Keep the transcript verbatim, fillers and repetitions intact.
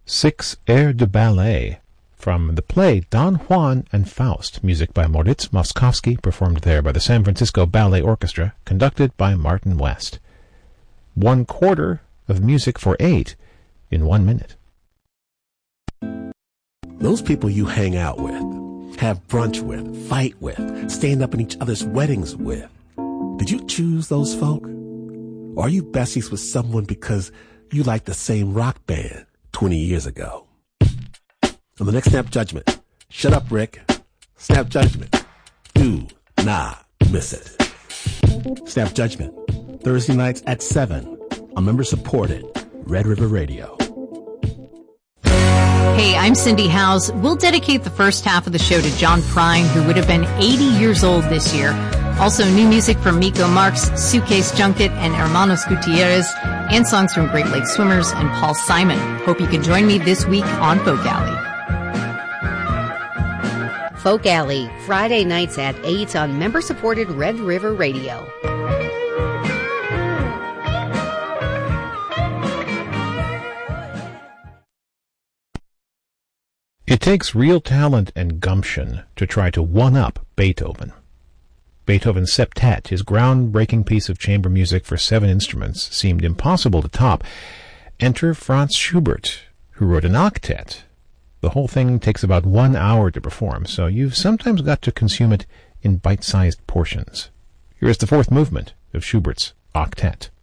Six airs de ballet from the play Don Juan and Faust, music by Moritz Moszkowski, performed there by the San Francisco Ballet Orchestra, conducted by Martin West. One quarter of music for eight in one minute. Those people you hang out with, have brunch with, fight with, stand up in each other's weddings with. Did you choose those folk? Or are you besties with someone because you like the same rock band twenty years ago? On the next Snap Judgment, shut up, Rick. Snap Judgment. Do not miss it. Snap Judgment, Thursday nights at seven on member-supported Red River Radio. Hey, I'm Cindy Howes. We'll dedicate the first half of the show to John Prine, who would have been eighty years old this year. Also, new music from Miko Marks, Suitcase Junket, and Hermanos Gutierrez, and songs from Great Lakes Swimmers and Paul Simon. Hope you can join me this week on Folk Alley. Folk Alley, Friday nights at eight on member-supported Red River Radio. It takes real talent and gumption to try to one-up Beethoven. Beethoven's Septet, his groundbreaking piece of chamber music for seven instruments, seemed impossible to top. Enter Franz Schubert, who wrote an octet. The whole thing takes about one hour to perform, so you've sometimes got to consume it in bite-sized portions. Here is the fourth movement of Schubert's octet.